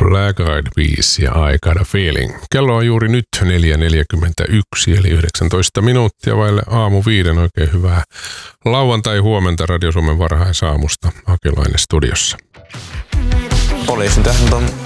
Black Eyed Peas ja I Got a Feeling. Kello on juuri nyt 4.41 eli 19 minuuttia vaille aamu 5. Oikein hyvää lauantai-huomenta Radio Suomen varhaisaamusta. Akelainen studiossa. Poliisin tähän on